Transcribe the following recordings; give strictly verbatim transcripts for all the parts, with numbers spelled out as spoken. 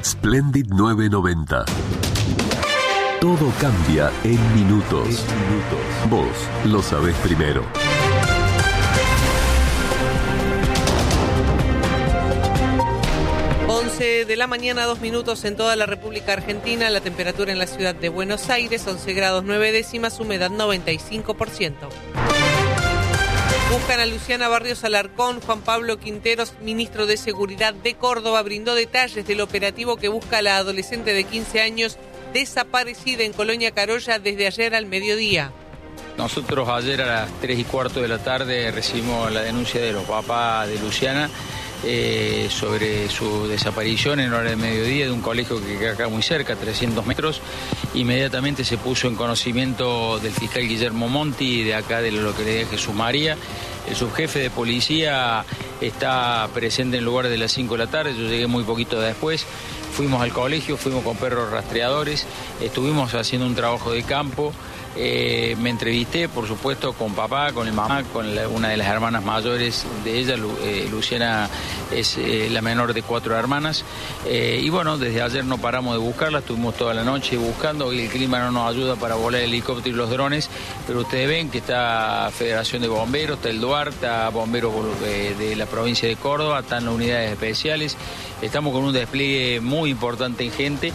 Splendid nueve noventa. Todo cambia en minutos. En minutos. Vos lo sabés primero. once de la mañana, dos minutos en toda la República Argentina. La temperatura en la ciudad de Buenos Aires, once grados nueve décimas, humedad noventa y cinco por ciento. Buscan a Luciana Barrios Alarcón. Juan Pablo Quinteros, ministro de Seguridad de Córdoba, brindó detalles del operativo que busca a la adolescente de quince años desaparecida en Colonia Carolla desde ayer al mediodía. Nosotros ayer a las tres y cuarto de la tarde recibimos la denuncia de los papás de Luciana eh, sobre su desaparición en hora de mediodía de un colegio que queda acá muy cerca, trescientos metros. Inmediatamente se puso en conocimiento del fiscal Guillermo Monti, de acá de la localidad de Jesús María. El subjefe de policía está presente en el lugar de las cinco de la tarde, yo llegué muy poquito después. Fuimos al colegio, fuimos con perros rastreadores, estuvimos haciendo un trabajo de campo. Eh, me entrevisté, por supuesto, con papá, con el mamá, con la, una de las hermanas mayores de ella. Lu, eh, Luciana es eh, la menor de cuatro hermanas. Eh, y bueno, desde ayer no paramos de buscarla, estuvimos toda la noche buscando. Hoy el clima no nos ayuda para volar el helicóptero y los drones, pero ustedes ven que está Federación de Bomberos, está el Duarte, está Bomberos de, de la provincia de Córdoba, están las unidades especiales. Estamos con un despliegue muy importante en gente.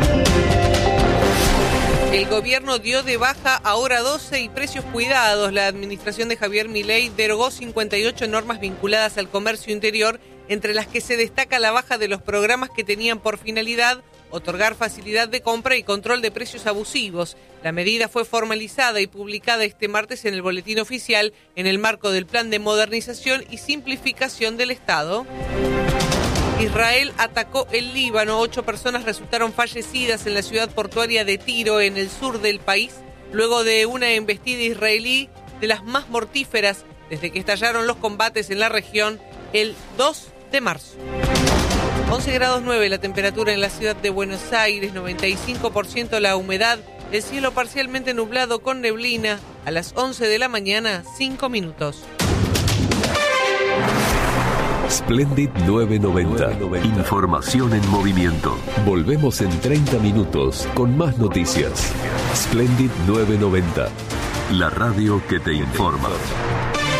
El gobierno dio de baja a Hora doce y Precios Cuidados. La administración de Javier Milei derogó cincuenta y ocho normas vinculadas al comercio interior, entre las que se destaca la baja de los programas que tenían por finalidad otorgar facilidad de compra y control de precios abusivos. La medida fue formalizada y publicada este martes en el Boletín Oficial en el marco del Plan de Modernización y Simplificación del Estado. Israel atacó el Líbano. Ocho personas resultaron fallecidas en la ciudad portuaria de Tiro, en el sur del país, luego de una embestida israelí de las más mortíferas desde que estallaron los combates en la región el dos de marzo. once grados nueve la temperatura en la ciudad de Buenos Aires, noventa y cinco por ciento la humedad, el cielo parcialmente nublado con neblina. A las once de la mañana, cinco minutos. Splendid nueve noventa. Información en movimiento. Volvemos en treinta minutos con más noticias. Splendid nueve noventa. La radio que te informa.